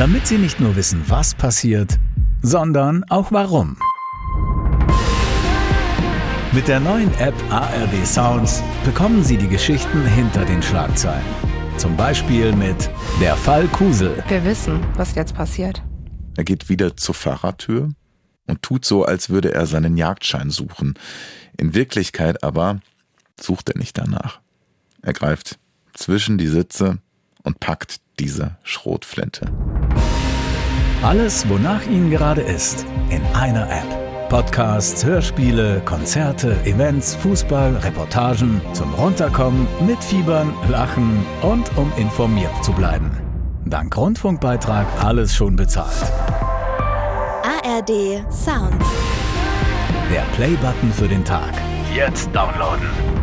Damit Sie nicht nur wissen, was passiert, sondern auch warum. Mit der neuen App ARD Sounds bekommen Sie die Geschichten hinter den Schlagzeilen. Zum Beispiel mit Der Fall Kusel. Wir wissen, was jetzt passiert. Er geht wieder zur Fahrertür und tut so, als würde er seinen Jagdschein suchen. In Wirklichkeit aber sucht er nicht danach. Er greift zwischen die Sitze und packt diese Schrotflinte. Alles, wonach Ihnen gerade ist, in einer App. Podcasts, Hörspiele, Konzerte, Events, Fußball, Reportagen, zum Runterkommen, mitfiebern, lachen und um informiert zu bleiben. Dank Rundfunkbeitrag alles schon bezahlt. ARD Sounds. Der Play-Button für den Tag. Jetzt downloaden.